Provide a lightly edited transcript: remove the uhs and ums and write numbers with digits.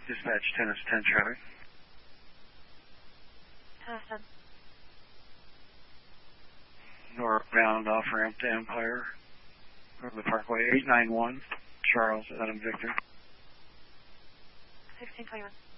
Dispatch 10 is 10 traffic. 10 is 10. Northbound off ramp to Empire. Over the Parkway, 891, Charles Adam Victor. 1621.